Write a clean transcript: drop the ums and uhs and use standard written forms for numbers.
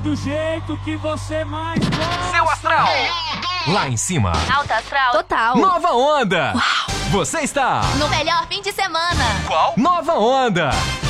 do jeito que você mais gosta. Seu astral. Lá em cima. Alta astral. Total. Nova onda. Uau. Você está No melhor fim de semana. Qual? Nova onda.